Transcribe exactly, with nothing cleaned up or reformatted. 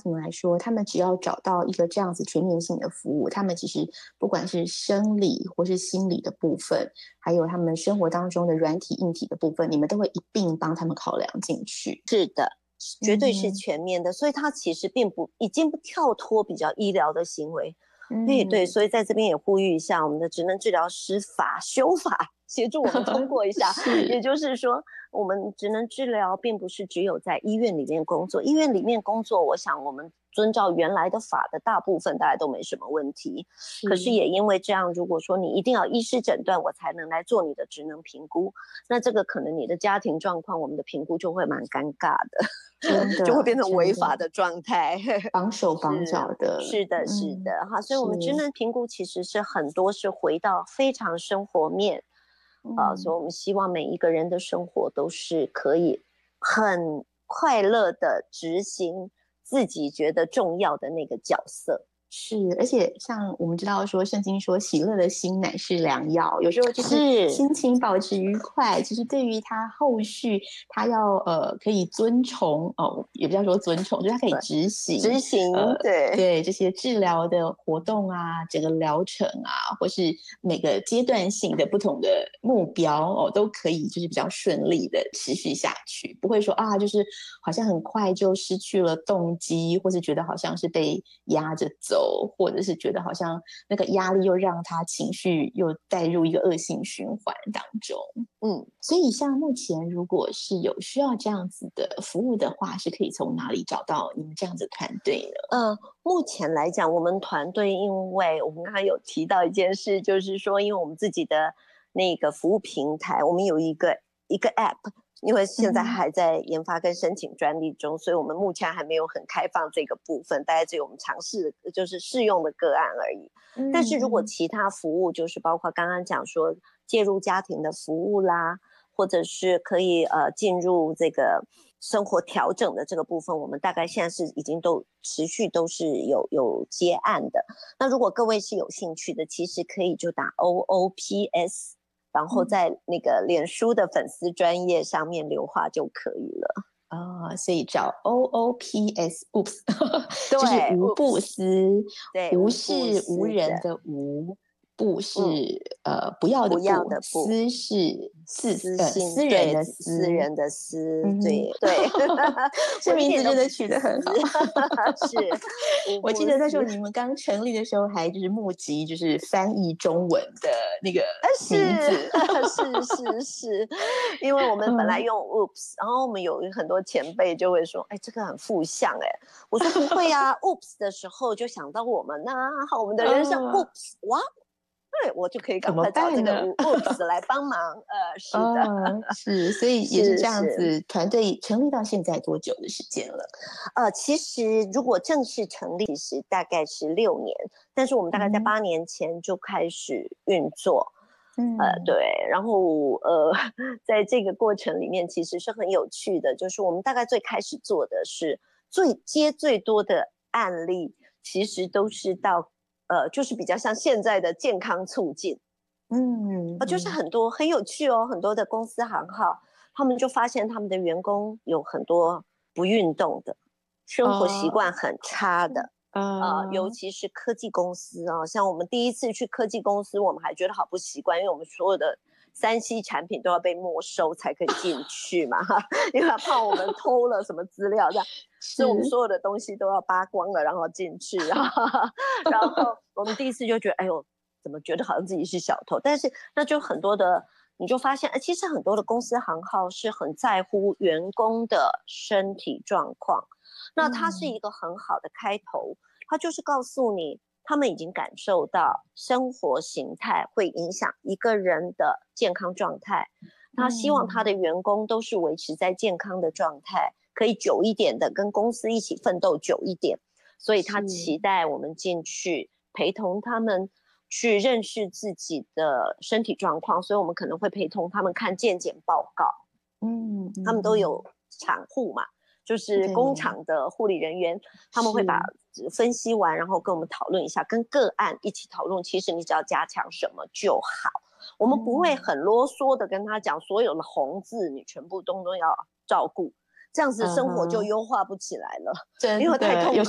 庭来说，他们只要找到一个这样子全面性的服务，他们其实不管是生理或是心理的部分，还有他们生活当中的软体硬体的部分，你们都会一并帮他们考量进去。 是的，绝对是嗯全面的，所以它其实并不已经不跳脱比较医疗的行为。对对， 嗯， 所以在这边也呼吁一下我们的职能治疗师法修法，协助我们通过一下。也是， 就是说，我们职能治疗并不是只有在医院里面工作，医院里面工作，我想我们遵照原来的法的大部分大家都没什么问题。可是是， 也因为这样，如果说你一定要医师诊断我才能来做你的职能评估，那这个可能你的家庭状况，我们的评估就会蛮尴尬的。 真就会的真变成违法的的状态。 绑手绑是脚的， 是的，是嗯， 的，哈，所以我们职是， 能评估其实是很多是回到非常生活面，啊，所以嗯。 我们希望每一个人的生活都是可以很快乐的执行自己觉得重要的那个角色。 是，而且像我们知道说，圣经说喜乐的心乃是良药，有时候就是是心情保持愉快，其实对于他后续他要呃可以遵从哦，也不要说遵从，就是他可以执行执行， 呃对， 对这些治疗的活动啊，整个疗程啊，或是每个阶段性的不同的目标哦，都可以就是比较顺利的持续下去，不会说啊，就是好像很快就失去了动机，或是觉得好像是被压着走。或者是觉得好像那个压力又让他情绪又带入一个恶性循环当中。 嗯。 所以像目前如果是有需要这样子的服务的话，是可以从哪里找到你们这样子的团队呢？ 呃，目前来讲，我们团队因为我们刚才有提到一件事，就是说，因为我们自己的那个服务平台，我们有一个一个 App，因为现在嗯还在研发跟申请专利中，所以我们目前还没有很开放这个部分，大概只有我们尝试就是试用的个案而已。但是如果嗯嗯其他服务，就是包括刚刚讲说介入家庭的服务啦，或者是可以呃进入这个生活调整的这个部分，我们大概现在是已经都持续都是有有接案的。那如果各位是有兴趣的，其实可以就打 O O P S， 然后嗯， 在那个脸书的粉丝专页上面留话就可以了。 哦，所以找 O O P S，oops，就是对无不 ，oops， 思， 对， 无无不是无思的， 人的无，不是嗯， 呃不要的不要不， 的不， 私是私私呃心，对， 私人的私， 私人的私， 嗯， 对对， 这我一名字真的点都不自取得很好。 私，是无我记不私， 得那时候你们刚成立的时候，还就是募集就是翻译中文的那个名是字。 是是是，因为我们本来嗯， 用 oops，然后我们有很多前辈就会说，哎，这个很负向，哎，我说不会啊，oops 的时候就想到我们呐、啊，我们的人生呃， oops，哇，对我就可以怎么赶快找这个办呢？ oops 来帮忙，呃，是的， 嗯，是，所以也是这样是是。 子，团队成立到现在多久的时间了？ 呃，其实如果正式成立，其实大概是六年，但是我们大概在嗯八年前就开始运作。呃， 嗯对，然后呃，在这个过程里面其实是很有趣的，就是我们大概最开始做的是最接最多的案例，其实都是到呃，就是比较像现在的健康促进。呃，就是嗯嗯， 很多很有趣哦，很多的公司行号，他们就发现他们的员工有很多不运动的，生活习呃惯很差的，呃，尤呃， 其是科技公司啊，像我们第一次去科技公司，我们还觉得好不习惯，因为我们所有的三 C 产品都要被没收才可以进去嘛，哈，因为怕我们偷了什么资料这样，所以我们是， 所有的东西都要扒光了，然后进去，然后然后我们第一次就觉得，哎呦，怎么觉得好像自己是小偷？但是那就很多的，你就发现，哎，其实很多的公司行号是很在乎员工的身体状况。那它是嗯一个很好的开头，它就是告诉你，他们已经感受到生活形态会影响一个人的健康状态，他希望他嗯的员工都是维持在健康的状态，可以久一点的跟公司一起奋斗久一点，所以他是， 期待我们进去陪同他们去认识自己的身体状况，所以我们可能会陪同他们看健检报告， 嗯他们都嗯， 有产护嘛，就是工对， 厂的护理人员，他们会把是， 分析完，然后跟我们讨论一下，跟个案一起讨论。其实你只要加强什么就好，我们不会嗯很啰嗦的跟他讲所有的红字，你全部都都要照顾，这样子嗯生活就哼， 优化不起来了，因为太真的有。 痛苦